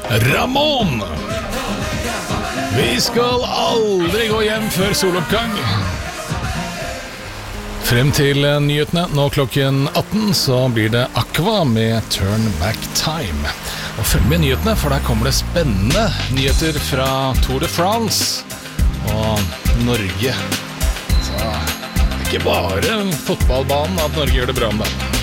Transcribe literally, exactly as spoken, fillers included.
Ramón. Vi skal aldri gå hjem før soloppgang. Frem til nyhetene, nå klokken atten, så blir det Aqua med Turn Back Time. Og følg med nyhetene, for der kommer det spennende nyheter fra Tour de France og Norge. Så det er ikke bare fotballbanen at Norge gjør det bra om det.